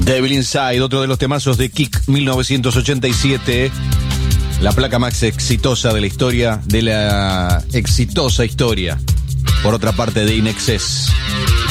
Devil Inside, otro de los temazos de Kick 1987. La placa más exitosa de la historia, de la exitosa historia, por otra parte, de In Excess.